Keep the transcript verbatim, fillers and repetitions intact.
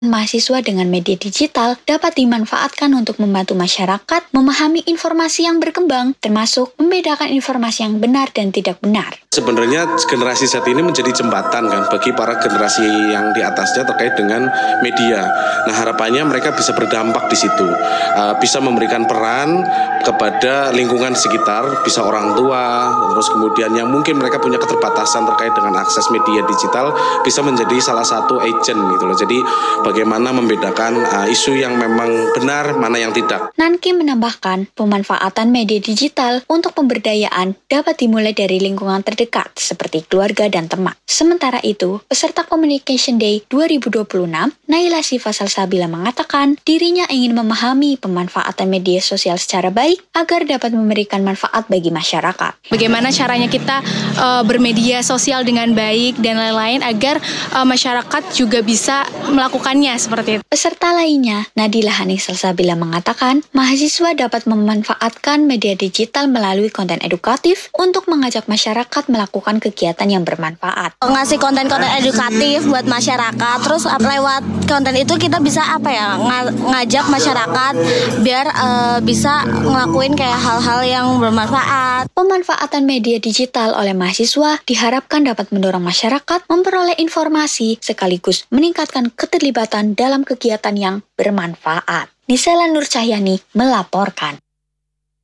Mahasiswa dengan media digital dapat dimanfaatkan untuk membantu masyarakat memahami informasi yang berkembang, termasuk membedakan informasi yang benar dan tidak benar. Sebenarnya generasi Z ini menjadi jembatan kan bagi para generasi yang di atasnya terkait dengan media. Nah, harapannya mereka bisa berdampak di situ, uh, bisa memberikan peran kepada lingkungan sekitar, bisa orang tua, terus kemudian yang mungkin mereka punya keterbatasan terkait dengan akses media digital, bisa menjadi salah satu agent gitu loh. Jadi bagaimana membedakan uh, isu yang memang benar, mana yang tidak. Nanki menambahkan, pemanfaatan media digital untuk pemberdayaan dapat dimulai dari lingkungan terdekat, seperti keluarga dan teman. Sementara itu, peserta Communication Day dua ribu dua puluh enam, Naila Sifa Salsabila mengatakan dirinya ingin memahami pemanfaatan media sosial secara baik agar dapat memberikan manfaat bagi masyarakat. Bagaimana caranya kita uh, bermedia sosial dengan baik dan lain-lain agar uh, masyarakat juga bisa melakukannya seperti itu. Peserta lainnya, Nadila Haning Salsabila mengatakan, mahasiswa dapat memanfaatkan media digital melalui konten edukatif untuk mengajak masyarakat melakukan kegiatan yang bermanfaat. Ngasih konten-konten edukatif buat masyarakat, terus lewat konten itu kita bisa apa ya ng- ngajak masyarakat biar uh, bisa ngelakuin kayak hal-hal yang bermanfaat. Pemanfaatan media digital oleh mahasiswa diharapkan dapat mendorong masyarakat memperoleh informasi sekaligus meningkatkan keterlibatan dalam kegiatan yang bermanfaat. Nisela Nur Cahyani melaporkan.